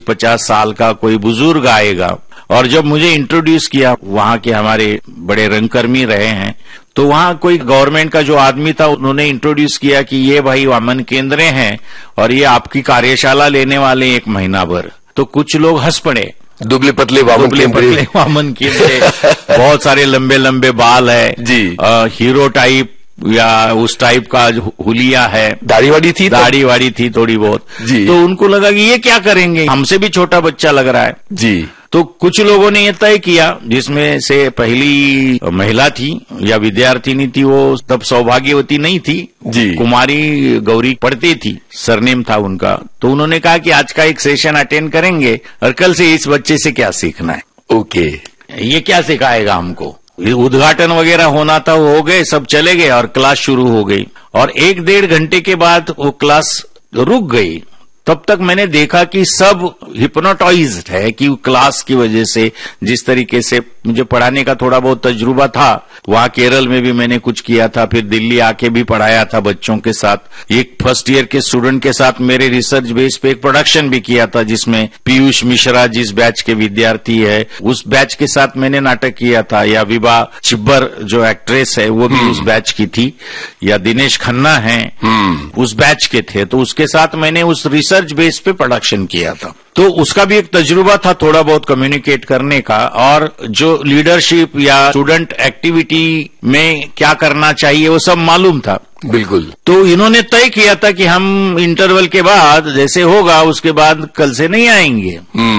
50 साल का कोई बुजुर्ग आएगा। और जब मुझे इंट्रोड्यूस किया, वहां के हमारे बड़े रंगकर्मी रहे हैं, तो वहां कोई गवर्नमेंट का जो आदमी था, उन्होंने इंट्रोड्यूस किया कि ये भाई वामन केंद्रे हैं और ये आपकी कार्यशाला लेने वाले 1 महीना भर। तो कुछ लोग हंस पड़े। दुबले पतले वामन केंद्रे बहुत सारे लंबे लंबे बाल है जी, हीरो टाइप या उस टाइप का हुलिया है, दाढ़ी वाड़ी थी थोड़ी बहुत जी। तो उनको लगा कि ये क्या करेंगे, हमसे भी छोटा बच्चा लग रहा है जी। तो कुछ लोगों ने ये तय किया, जिसमें से पहली महिला थी या विद्यार्थिनी थी, वो तब सौभाग्यवती नहीं थी जी, कुमारी गौरी पढ़ती थी, सरनेम था उनका। तो उन्होंने कहा कि आज का एक सेशन अटेंड करेंगे और कल से इस बच्चे से क्या सीखना है। ओके, ये क्या सिखाएगा हमको। उद्घाटन वगैरह होना था, वो हो गए, सब चले गए और क्लास शुरू हो गई। और 1-1.5 घंटे के बाद वो क्लास रुक गई। तब तक मैंने देखा कि सब हिप्नोटाइज्ड है कि क्लास की वजह से, जिस तरीके से मुझे पढ़ाने का थोड़ा बहुत तजुर्बा था, वहां केरल में भी मैंने कुछ किया था, फिर दिल्ली आके भी पढ़ाया था बच्चों के साथ। एक फर्स्ट ईयर के स्टूडेंट के साथ मेरे रिसर्च बेस पे एक प्रोडक्शन भी किया था, जिसमें पीयूष मिश्रा जिस बैच के विद्यार्थी है, उस बैच के साथ मैंने नाटक किया था। या विभा चिब्बर जो एक्ट्रेस है, वो भी उस बैच की थी। या दिनेश खन्ना है, उस बैच के थे। तो उसके साथ मैंने उस रिसर्च बेस पे प्रोडक्शन किया था। तो उसका भी एक तजुर्बा था थोड़ा बहुत कम्युनिकेट करने का, और जो लीडरशिप या स्टूडेंट एक्टिविटी में क्या करना चाहिए वो सब मालूम था। बिल्कुल। तो इन्होंने तय किया था कि हम इंटरवल के बाद जैसे होगा उसके बाद कल से नहीं आएंगे।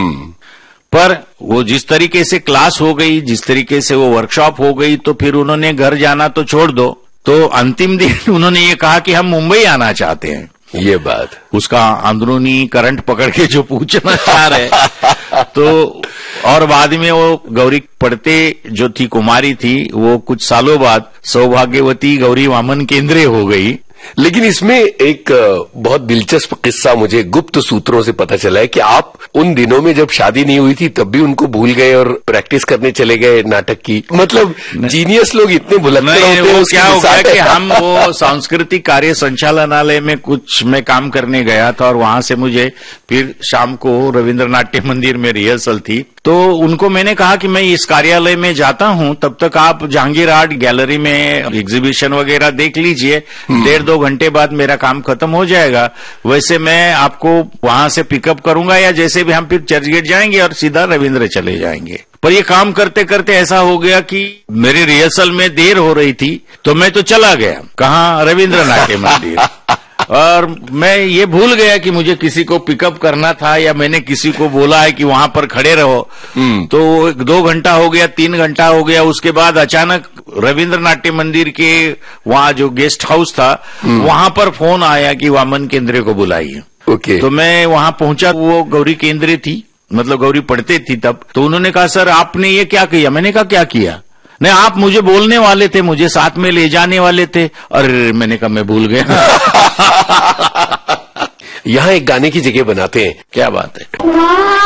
पर वो जिस तरीके से क्लास हो गई, जिस तरीके से वो वर्कशॉप हो गई, तो फिर उन्होंने घर जाना तो छोड़ दो। तो अंतिम दिन उन्होंने ये कहा कि हम मुंबई आना चाहते हैं। ये बात उसका अंदरूनी करंट पकड़ के जो पूछना चाह रहे तो। और बाद में वो गौरी पढ़ते जो थी, कुमारी थी, वो कुछ सालों बाद सौभाग्यवती गौरी वामन केंद्रे हो गई। लेकिन इसमें एक बहुत दिलचस्प किस्सा मुझे गुप्त सूत्रों से पता चला है कि आप उन दिनों में जब शादी नहीं हुई थी तब भी उनको भूल गए और प्रैक्टिस करने चले गए नाटक की। मतलब जीनियस लोग इतने भुलक्कड़ होते हैं। क्या हो गया कि हम वो सांस्कृतिक कार्य संचालनालय में कुछ मैं काम करने गया था, और वहां से मुझे फिर शाम को रविन्द्र नाट्य मंदिर में रिहर्सल थी। तो उनको मैंने कहा कि मैं इस कार्यालय में जाता हूं, तब तक आप जहांगीर आर्ट गैलरी में एग्जीबिशन वगैरह देख लीजिए, 1.5-2 घंटे बाद मेरा काम खत्म हो जाएगा। वैसे मैं आपको वहां से पिकअप करूंगा, या जैसे भी हम फिर चर्चगेट जाएंगे और सीधा रविन्द्र चले जाएंगे। पर ये काम करते करते ऐसा हो गया कि मेरी रिहर्सल में देर हो रही थी, तो मैं तो चला गया कहाँ, रविन्द्र नाट्य मंदिर। और मैं ये भूल गया कि मुझे किसी को पिकअप करना था, या मैंने किसी को बोला है कि वहां पर खड़े रहो। तो 2 घंटा हो गया, 3 घंटा हो गया। उसके बाद अचानक रविन्द्र नाट्य मंदिर के वहां जो गेस्ट हाउस था, वहां पर फोन आया कि वामन केंद्रे को बुलाइए। ओके। तो मैं वहां पहुंचा, वो गौरी केंद्रे थी, मतलब गौरी पढ़ते थी तब। तो उन्होंने कहा, सर आपने ये क्या किया? मैंने कहा क्या किया? नहीं, आप मुझे बोलने वाले थे, मुझे साथ में ले जाने वाले थे। अरे मैंने कहा मैं भूल गया। यहाँ एक गाने की जगह बनाते हैं। क्या बात है।